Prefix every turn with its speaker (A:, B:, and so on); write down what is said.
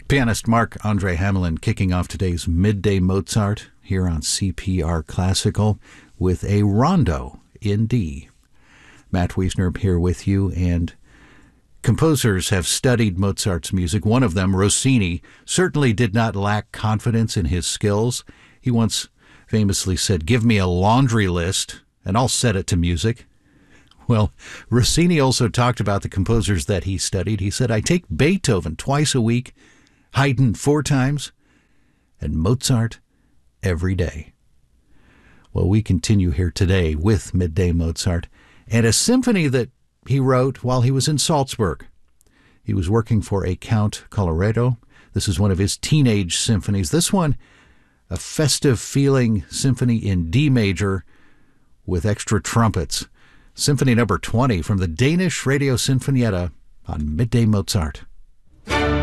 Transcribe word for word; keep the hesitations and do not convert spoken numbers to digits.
A: Pianist Marc-Andre Hamelin kicking off today's Midday Mozart here on C P R Classical with a rondo in D. Matt Wiesner here with you, and composers have studied Mozart's music. One of them, Rossini, certainly did not lack confidence in his skills. He once famously said, "Give me a laundry list and I'll set it to music." Well, Rossini also talked about the composers that he studied. He said, "I take Beethoven twice a week, Haydn four times, and Mozart every day." Well, we continue here today with Midday Mozart and a symphony that he wrote while he was in Salzburg. He was working for a Count Colloredo. This is one of his teenage symphonies. This one, a festive-feeling symphony in D major with extra trumpets. Symphony number twenty from the Danish Radio Sinfonietta on Midday Mozart.